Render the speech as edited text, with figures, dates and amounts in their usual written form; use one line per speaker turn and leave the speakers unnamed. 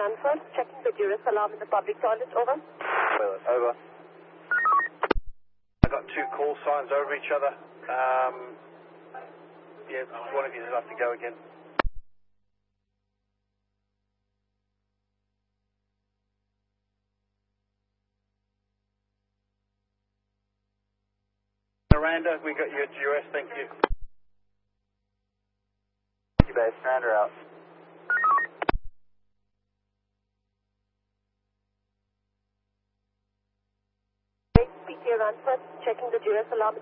Ranford, checking the Duress alarm in the public toilet, over.
Toilet, over. I got two call signs over each other. Yeah, one of you will have to go again. Miranda, we got you at Duress, thank you. Thank you, base. Miranda out.
PTA Ranford, checking the Duress alarm.